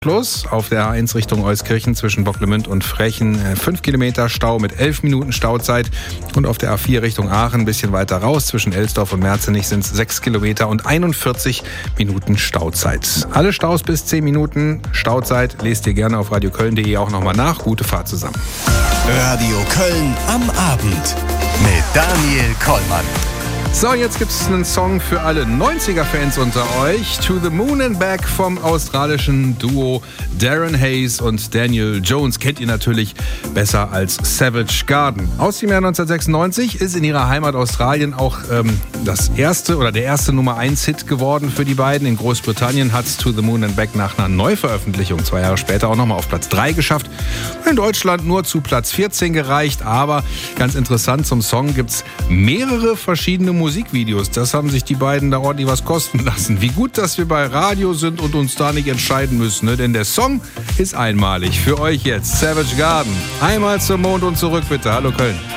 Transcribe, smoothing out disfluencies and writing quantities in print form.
Plus auf der A1 Richtung Euskirchen zwischen Bocklemünd und Frechen 5 Kilometer Stau mit 11 Minuten Stauzeit. Und auf der A4 Richtung Aachen ein bisschen weiter raus zwischen Elsdorf und Merzenich sind es 6 Kilometer und 41 Minuten Stauzeit. Alle Staus bis 10 Minuten Stauzeit lest ihr gerne auf radioköln.de auch nochmal nach. Gute Fahrt zusammen. Radio Köln am Abend mit Daniel Kollmann. So, jetzt gibt es einen Song für alle 90er-Fans unter euch. To the Moon and Back vom australischen Duo Darren Hayes und Daniel Jones. Kennt ihr natürlich besser als Savage Garden. Aus dem Jahr 1996 ist in ihrer Heimat Australien auch der erste Nummer 1 Hit geworden für die beiden. In Großbritannien hat es To the Moon and Back nach einer Neuveröffentlichung 2 Jahre später auch nochmal auf Platz 3 geschafft. In Deutschland nur zu Platz 14 gereicht. Aber ganz interessant, zum Song gibt es mehrere verschiedene Musikvideos. Das haben sich die beiden da ordentlich was kosten lassen. Wie gut, dass wir bei Radio sind und uns da nicht entscheiden müssen, ne? Denn der Song ist einmalig. Für euch jetzt Savage Garden. Einmal zum Mond und zurück bitte. Hallo Köln.